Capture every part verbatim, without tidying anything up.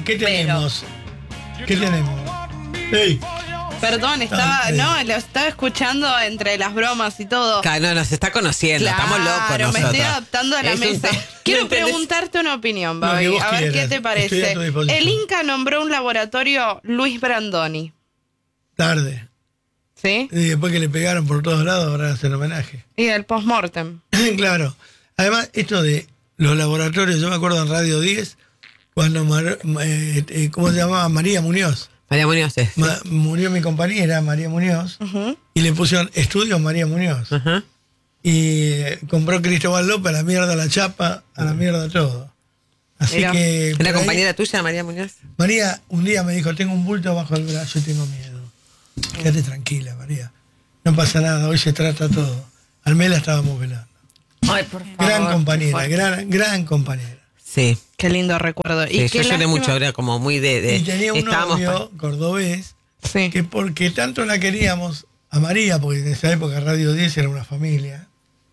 bien, ¿qué tenemos? Pero... ¿Qué tenemos? Hey. Perdón, estaba, no, lo estaba escuchando entre las bromas y todo. Claro, no, nos está conociendo, claro, estamos locos nosotros. me estoy adaptando a la es mesa. Un... Quiero preguntarte una opinión, Babi, no, a ver quieras. qué te parece. El Inca nombró un laboratorio Luis Brandoni. Tarde. ¿Sí? Y después que le pegaron por todos lados, ahora hacen homenaje. Y el post-mortem. Claro. Además, esto de los laboratorios, yo me acuerdo en Radio diez, cuando, Mar, eh, eh, ¿cómo se llamaba? María Muñoz. María Muñoz, sí. Ma, murió mi compañera, María Muñoz, uh-huh. y le pusieron Estudios María Muñoz. Uh-huh. Y eh, compró Cristóbal López, a la mierda la chapa, a la mierda todo. Así Mira. que... ¿Una compañera ahí, tuya, María Muñoz? María un día me dijo, tengo un bulto bajo el brazo y tengo miedo. Quédate tranquila, María. No pasa nada, hoy se trata todo. Al mes la estábamos velando. Ay, por favor. Gran compañera, gran, gran compañera. Sí. Qué lindo recuerdo. Sí, ¿Y yo lloré mucho, era como muy de... de y tenía un novio pa... cordobés, sí. que porque tanto la queríamos a María, porque en esa época Radio diez era una familia,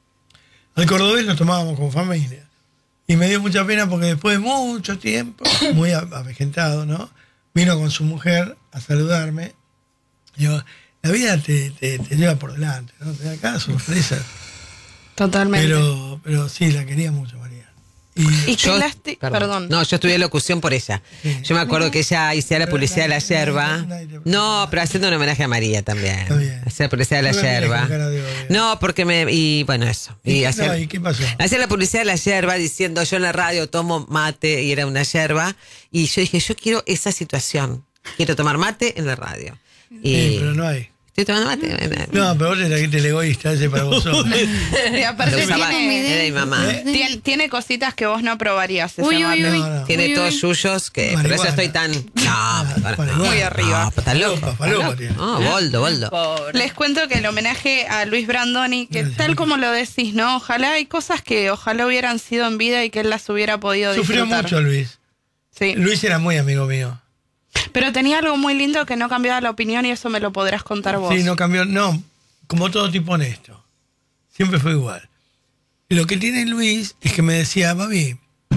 al cordobés lo tomábamos como familia. Y me dio mucha pena porque después de mucho tiempo, muy avejentado, ¿no? Vino con su mujer a saludarme. Yo, la vida te, te, te lleva por delante, ¿no? Te da cada sorpresa. Totalmente. Pero, pero sí, la quería mucho, María. Y, ¿Y yo, lasti- perdón. perdón. No, yo estudié locución por ella. Sí. Yo me acuerdo que ella hacía la publicidad de la yerba. No, pero haciendo un homenaje a María también. Hacía la publicidad de la yerba. No, porque me... Y bueno, eso. ¿Y, y qué, hacer, no, ¿y qué pasó? Hacía la publicidad de la yerba diciendo yo en la radio tomo mate y era una yerba. Y yo dije, yo quiero esa situación. Quiero tomar mate en la radio. Y... Sí, pero no hay. Estoy tomando mate. No, pero vos tenés el egoísta ese para vos solos. Y aparte tiene, de mi mamá. ¿Eh? tiene, tiene cositas que vos no probarías. Ese Uy, uy, uy. No, no. Tiene Uy, todos uy. yuyos que... Marihuana. Pero eso estoy tan... No, Marihuana. Muy arriba. No, está loco. Falopa, falopa tiene. No, boldo, boldo. Pobre. Les cuento que el homenaje a Luis Brandoni, que tal como lo decís, ¿no? Ojalá hay cosas que ojalá hubieran sido en vida y que él las hubiera podido Sufrió disfrutar. mucho Luis. Sí. Luis era muy amigo mío. Pero tenía algo muy lindo que no cambiaba la opinión y eso me lo podrás contar vos. Sí, no cambió, no, como todo tipo honesto. Siempre fue igual. Lo que tiene Luis es que me decía, Babi,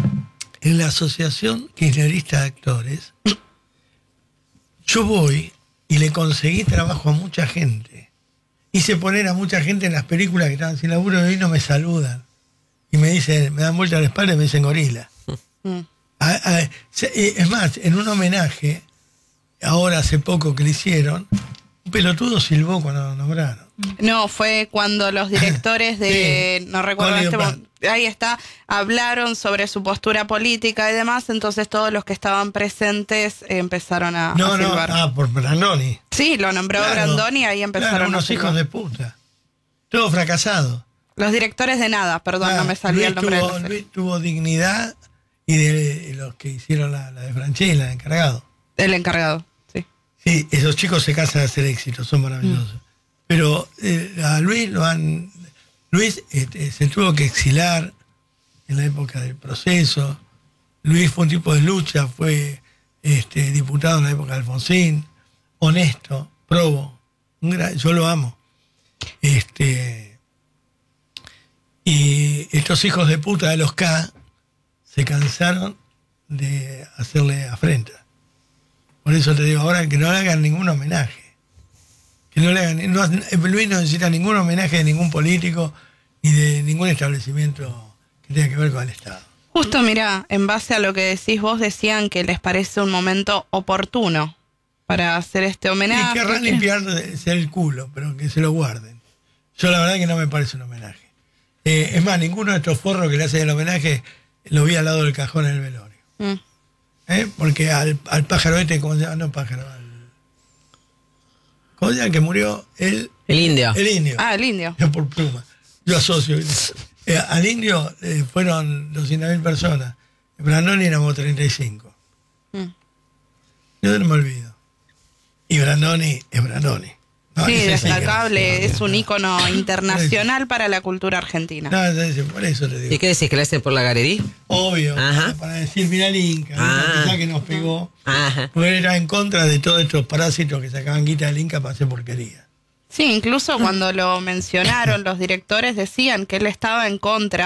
en la Asociación Kirchnerista de Actores, yo voy y le conseguí trabajo a mucha gente. Hice poner a mucha gente en las películas que estaban sin laburo y hoy no me saludan. Y me dicen, me dan vuelta a la espalda y me dicen gorila. Mm. A, a, es más, en un homenaje, ahora hace poco que le hicieron, un pelotudo silbó cuando lo nombraron. No, fue cuando los directores de, Sí. no recuerdo Oliver este Platt. mo- ahí está, hablaron sobre su postura política y demás, entonces todos los que estaban presentes eh, empezaron a, No, a no, silbar. ah, por Brandoni. Sí, lo nombró Claro. Brandoni y ahí empezaron Claro, a unos silbar. hijos de puta. Todo fracasado. Los directores de nada, perdón, Ah, no me salía Luis el nombre tuvo, de la serie. Luis tuvo dignidad y de los que hicieron la, la de Franchella, el encargado. El encargado, sí. Sí, esos chicos se casan a hacer éxito, son maravillosos. Mm. Pero eh, a Luis lo han... Luis eh, se tuvo que exilar en la época del proceso. Luis fue un tipo de lucha, fue este, diputado en la época de Alfonsín, honesto, probo. Un gran, yo lo amo. Este, y estos hijos de puta de los K se cansaron de hacerle afrenta. Por eso te digo ahora que no le hagan ningún homenaje. Que no le hagan, no, Luis no necesita ningún homenaje de ningún político ni de ningún establecimiento que tenga que ver con el Estado. Justo, mirá, en base a lo que decís vos, decían que les parece un momento oportuno para hacer este homenaje. Y querrán limpiarse el culo, pero que se lo guarden. Yo la verdad que no me parece un homenaje. Eh, es más, ninguno de estos forros que le hacen el homenaje lo vi al lado del cajón en el velorio. Mm. ¿Eh? Porque al, al pájaro este, ¿cómo se llama? No pájaro, al, ¿cómo se llama? El que murió, el, El indio. el indio. Ah, el indio. Yo por pluma. Yo asocio. Eh, al indio eh, fueron doscientas mil personas. Brandoni éramos treinta y cinco. Mm. Yo no me olvido. Y Brandoni es Brandoni. No, Sí, ese sí que no, destacable, sí, es un no. ícono internacional para la cultura argentina. No, entonces, por eso te digo. ¿Y qué decís? ¿Que le hacen por la galería? Obvio, Ajá. para decir, mirá el Inca, Ah. quizá que nos pegó. Ajá. Porque él era en contra de todos estos parásitos que sacaban guita del Inca para hacer porquería. Sí, incluso cuando lo mencionaron los directores decían que él estaba en contra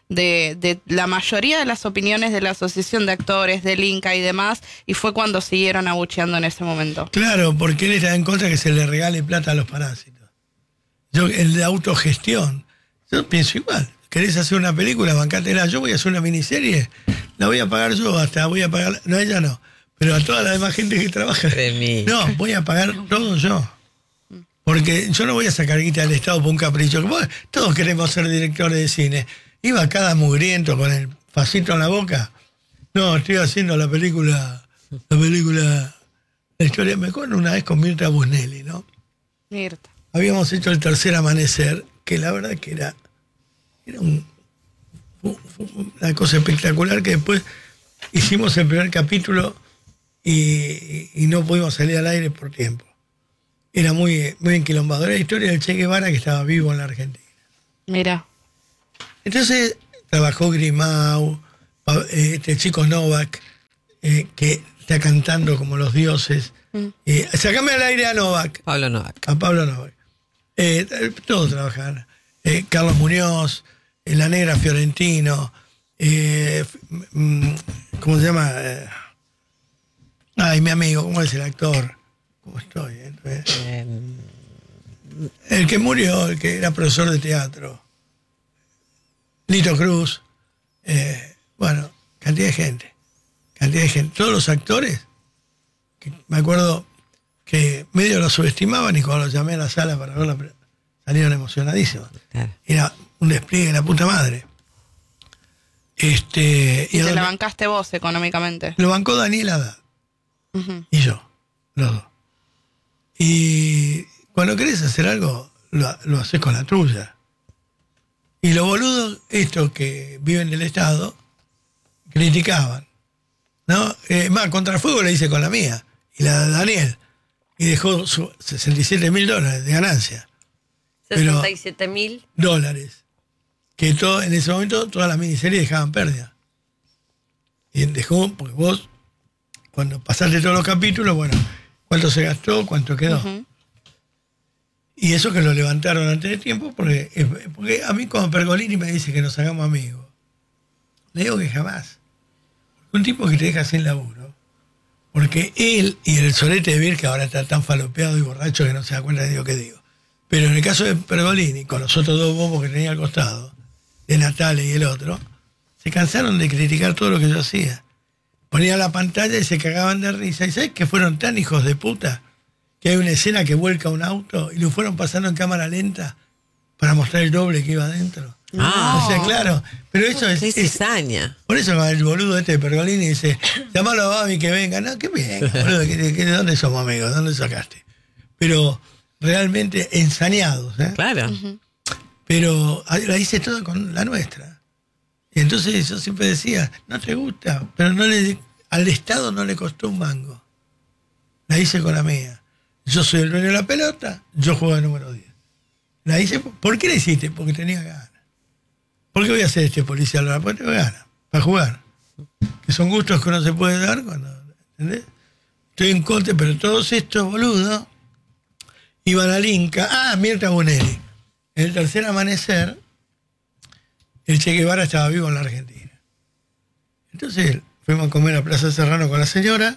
de, de la mayoría de las opiniones de la Asociación de Actores, del Inca y demás, y fue cuando siguieron abucheando en ese momento. Claro, porque él está en contra de que se le regale plata a los parásitos. Yo, el de autogestión, yo pienso igual. ¿Querés hacer una película? Bancátela. Yo voy a hacer una miniserie, la voy a pagar yo, hasta voy a pagar, no, ella no, pero a toda la demás gente que trabaja. De mí. No, voy a pagar todo yo. Porque yo no voy a sacar guita del Estado por un capricho. Todos queremos ser directores de cine. Iba cada mugriento con el facito en la boca. No, estoy haciendo la película, la película, la historia, me acuerdo una vez con Mirta Busnelli, ¿no? Mirta. Habíamos hecho El Tercer Amanecer, que la verdad que era, era un, una cosa espectacular, que después hicimos el primer capítulo y, y no pudimos salir al aire por tiempo. Era muy, muy enquilombado. Era la historia del Che Guevara, que estaba vivo en la Argentina. Mira. Entonces trabajó Grimau, este chico Novak, eh, que está cantando como los dioses. Mm. Eh, sacame al aire a Novak. Pablo Novak. A Pablo Novak. Eh, todos trabajaron. Eh, Carlos Muñoz, eh, La Negra Fiorentino, eh, ¿cómo se llama? Eh, ay, mi amigo, ¿cómo es el actor? ¿Cómo estoy? Eh? Eh, el que murió, el que era profesor de teatro. Lito Cruz. Eh, bueno, cantidad de gente. Cantidad de gente. Todos los actores, que me acuerdo que medio lo subestimaban, y cuando los llamé a la sala para verla, salieron emocionadísimos. Claro. Era un despliegue de la puta madre. Este, y, y te la bancaste vos económicamente. Lo bancó Daniel Haddad. Uh-huh. Y yo, los dos. Y cuando querés hacer algo, lo, lo haces con la tuya. Y los boludos, estos que viven del Estado, criticaban. ¿No? Eh, más, Contrafuego la hice con la mía, y la de Daniel. Y dejó su sesenta y siete mil dólares de ganancia. sesenta y siete mil dólares. Que todo, en ese momento todas las miniseries dejaban pérdida. Y dejó, porque vos, cuando pasaste todos los capítulos, bueno, ¿cuánto se gastó? ¿Cuánto quedó? Uh-huh. Y eso que lo levantaron antes de tiempo, porque, porque a mí como Pergolini me dice que nos hagamos amigos. Le digo que jamás. Un tipo que te deja sin laburo. Porque él y el Solete de Vir, que ahora está tan falopeado y borracho que no se da cuenta de lo que digo. Pero en el caso de Pergolini, con los otros dos bobos que tenía al costado, de Natale y el otro, se cansaron de criticar todo lo que yo hacía. Ponían la pantalla y se cagaban de risa. ¿Y sabes que fueron tan hijos de puta? Que hay una escena que vuelca un auto y lo fueron pasando en cámara lenta para mostrar el doble que iba adentro. Ah. O sea, claro. Pero eso es... ¡Qué cizaña! Por eso el boludo este de Pergolini dice, llamalo a Babi que venga. No, que venga, boludo. ¿De, de, de dónde somos amigos? ¿De dónde sacaste? Pero realmente ensañados, ¿eh? Claro. Uh-huh. Pero la hice toda con la nuestra. Y entonces yo siempre decía, no te gusta, pero no le, al Estado no le costó un mango. La hice con la mía. Yo soy el dueño de la pelota, yo juego de número diez. La hice, ¿por qué la hiciste? Porque tenía ganas. ¿Por qué voy a hacer este policial ahora? Porque tengo ganas, para jugar. Que son gustos que uno se puede dar cuando, ¿entendés? Estoy en contra, pero todos estos boludos iban al Inca. Ah, Mirta Busnelli. En El Tercer Amanecer, el Che Guevara estaba vivo en la Argentina. Entonces fuimos a comer a Plaza Serrano con la señora.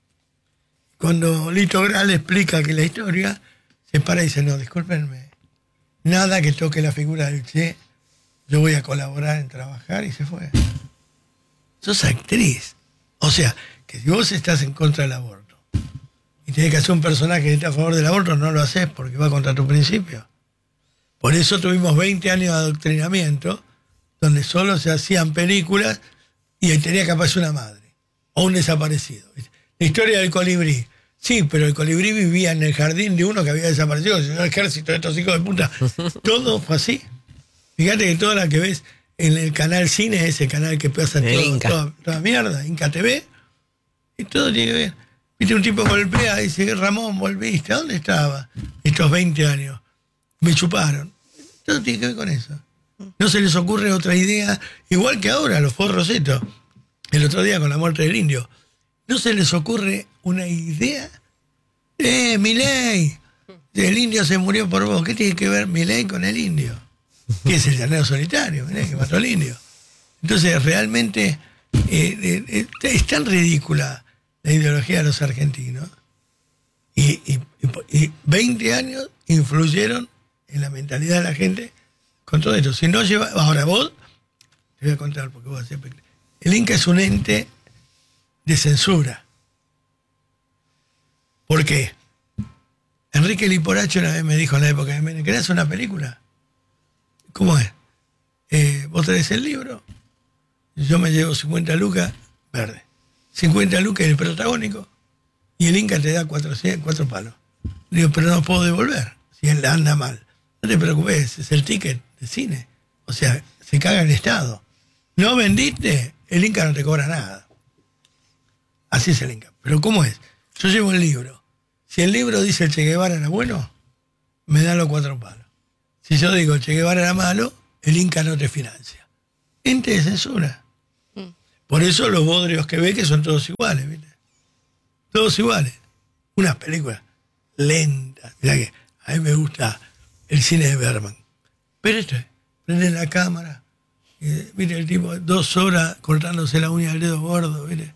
Cuando Lito Gral explica que la historia, se para y dice, no, discúlpenme, nada que toque la figura del Che, yo voy a colaborar en trabajar, y se fue. Sos actriz. O sea, que si vos estás en contra del aborto y tenés que hacer un personaje que está a favor del aborto, no lo haces porque va contra tu principio. Por eso tuvimos veinte años de adoctrinamiento, donde solo se hacían películas y ahí tenía que aparecer una madre o un desaparecido. La historia del colibrí. Sí, pero el colibrí vivía en el jardín de uno que había desaparecido, el ejército de estos hijos de puta. Todo fue así. Fíjate que toda la que ves en el canal Cine, ese canal que pasa todo, toda, toda mierda, Inca T V, y todo tiene que ver. Viste, un tipo golpea y dice, Ramón, volviste, ¿a dónde estaba? Estos veinte años. Me chuparon. Todo tiene que ver con eso. No se les ocurre otra idea, igual que ahora, los forros estos, el otro día con la muerte del indio. No se les ocurre una idea. Eh, Milei, el indio se murió por vos. ¿Qué tiene que ver Milei con el indio? ¿Qué es el llanero solitario? Milei que mató al indio. Entonces, realmente eh, eh, es tan ridícula la ideología de los argentinos. Y, y, y veinte años influyeron en la mentalidad de la gente con todo esto. Si no lleva, ahora vos, te voy a contar porque vos siempre. El Inca es un ente de censura. ¿Por qué? Enrique Liporacho una vez me dijo en la época de Menem, ¿querés una película? ¿Cómo es? Eh, vos traes el libro, yo me llevo cincuenta lucas, verde. cincuenta lucas el protagónico, y el Inca te da cuatrocientos, cuatro palos. Digo, pero no puedo devolver, si él anda mal. No te preocupes, es el ticket de cine. O sea, se caga el Estado. No vendiste, el Inca no te cobra nada. Así es el Inca. Pero ¿cómo es? Yo llevo el libro. Si el libro dice el Che Guevara era bueno, me dan los cuatro palos. Si yo digo el Che Guevara era malo, el Inca no te financia. Ente de censura. Mm. Por eso los bodrios que ve que son todos iguales, ¿viste? Todos iguales. Unas películas lentas. Mirá que a mí me gusta el cine de Bergman. Pero esto es, prenden la cámara, y, ¿viste? El tipo dos horas cortándose la uña del dedo gordo, ¿viste?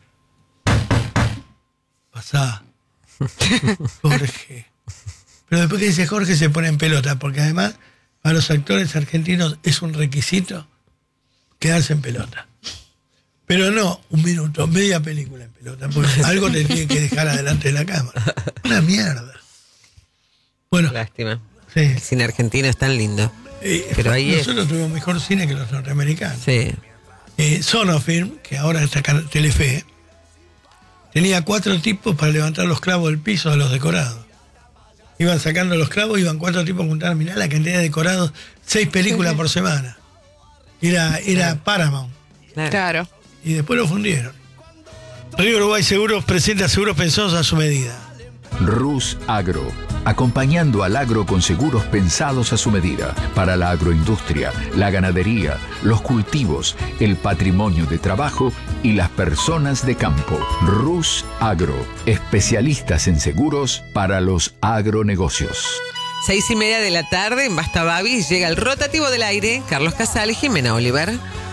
Pasá. Jorge. Pero después que dice Jorge se pone en pelota, porque además para los actores argentinos es un requisito quedarse en pelota. Pero no un minuto, media película en pelota, porque algo te tiene que dejar adelante de la cámara. Una mierda. Bueno. Lástima. Sí. El cine argentino es tan lindo. Eh, pero ahí nosotros es... tuvimos mejor cine que los norteamericanos. Sí. Eh, Sonofilm, que ahora está Telefe, tenía cuatro tipos para levantar los clavos del piso de los decorados. Iban sacando los clavos, iban cuatro tipos a juntar, mirá la cantidad de decorados, seis películas por semana. Era, era Paramount. Claro. Y después lo fundieron. Río Uruguay Seguros presenta seguros pensados a su medida. Rus Agro, acompañando al agro con seguros pensados a su medida, para la agroindustria, la ganadería, los cultivos, el patrimonio de trabajo y las personas de campo. Rus Agro, especialistas en seguros para los agronegocios. Seis y media de la tarde en Basta Babi llega el rotativo del aire, Carlos Casal y Jimena Oliver.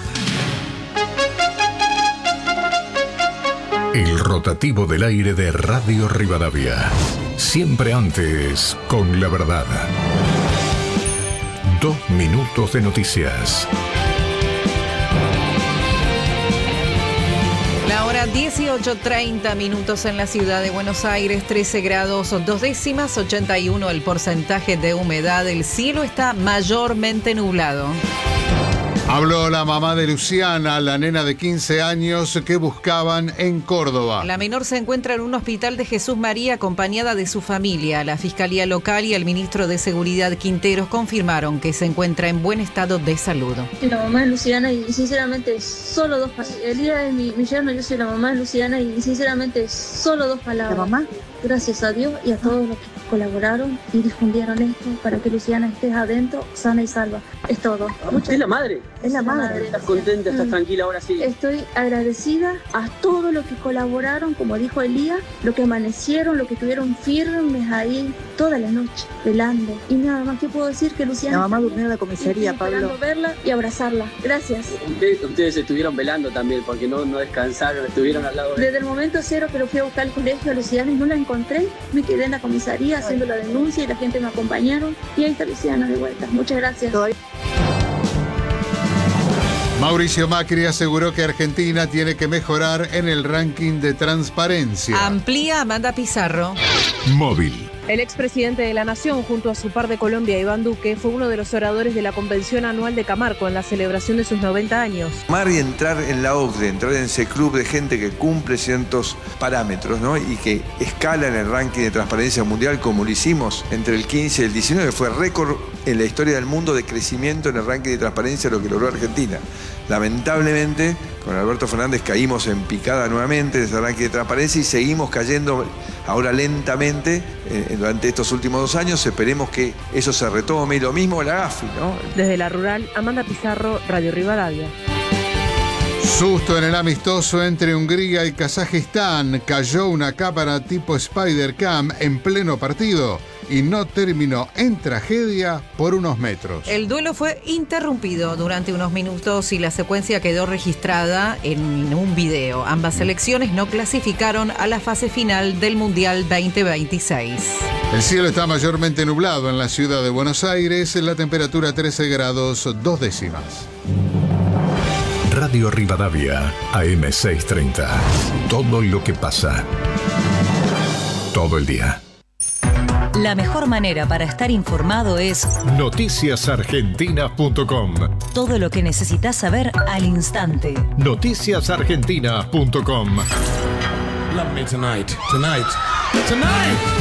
El rotativo del aire de Radio Rivadavia. Siempre antes, con la verdad. Dos minutos de noticias. La hora dieciocho treinta minutos en la ciudad de Buenos Aires, trece grados dos décimas, ochenta y uno el porcentaje de humedad. El cielo está mayormente nublado. Habló la mamá de Luciana, la nena de quince años que buscaban en Córdoba. La menor se encuentra en un hospital de Jesús María acompañada de su familia. La Fiscalía Local y el ministro de Seguridad Quinteros confirmaron que se encuentra en buen estado de salud. Soy la mamá de Luciana y sinceramente solo dos palabras. Elías es mi, mi yerno, yo soy la mamá de Luciana y sinceramente solo dos palabras. ¿La mamá? Gracias a Dios y a todos los que colaboraron y difundieron esto para que Luciana esté adentro, sana y salva. Es todo. ¿Usted es la madre? Es la madre. ¿Estás contenta? ¿Estás mm. tranquila ahora sí? Estoy agradecida a todos los que colaboraron, como dijo Elías, los que amanecieron, los que estuvieron firmes ahí toda la noche, velando. Y nada más que puedo decir que Luciana... La mamá durmió en la comisaría, y Pablo. esperando verla y abrazarla. Gracias. Ustedes, ustedes estuvieron velando también, porque no, no descansaron, estuvieron al lado de... Desde el momento cero que lo fui a buscar al colegio a Luciana y no la encontré, me quedé en la comisaría haciendo la denuncia y la gente me acompañaron y ahí está Luciana de vuelta. Muchas gracias. Mauricio Macri aseguró que Argentina tiene que mejorar en el ranking de transparencia. Amplía Amanda Pizarro. Móvil. El expresidente de la Nación, junto a su par de Colombia, Iván Duque, fue uno de los oradores de la convención anual de Camarco en la celebración de sus noventa años. Mar y entrar en la O C D E, entrar en ese club de gente que cumple ciertos parámetros, ¿no? Y que escala en el ranking de transparencia mundial como lo hicimos entre el quince y el diecinueve, fue récord en la historia del mundo de crecimiento en el ranking de transparencia, lo que logró Argentina. Lamentablemente, con Alberto Fernández caímos en picada nuevamente de ese ranking de transparencia y seguimos cayendo ahora lentamente eh, durante estos últimos dos años. Esperemos que eso se retome y lo mismo la AFI, ¿no? Desde la rural, Amanda Pizarro, Radio Rivadavia. Susto en el amistoso entre Hungría y Kazajistán. Cayó una cámara tipo Spider-Cam en pleno partido y no terminó en tragedia por unos metros. El duelo fue interrumpido durante unos minutos y la secuencia quedó registrada en un video. Ambas selecciones no clasificaron a la fase final del Mundial veinte veintiséis. El cielo está mayormente nublado en la ciudad de Buenos Aires, la temperatura trece grados dos décimas. Radio Rivadavia, A M seiscientos treinta. Todo lo que pasa. Todo el día. La mejor manera para estar informado es noticias argentinas punto com. Todo lo que necesitas saber al instante. noticias argentinas punto com. Love me tonight, tonight, tonight.